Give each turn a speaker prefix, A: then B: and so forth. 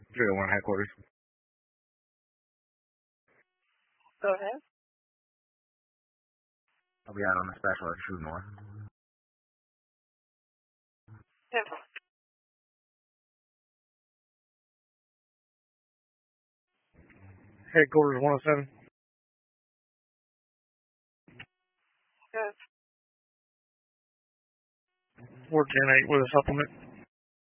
A: 301 headquarters.
B: Go ahead.
A: I'll be out on the special at Shrew-More.
B: Yeah.
C: Headquarters 107.
B: Yes.
C: 410-8 with a supplement.